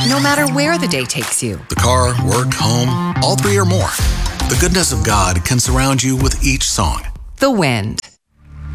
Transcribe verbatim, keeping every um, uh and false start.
no matter where the day takes you. The car, work, home, all three or more. The goodness of God can surround you with each song. The Wind.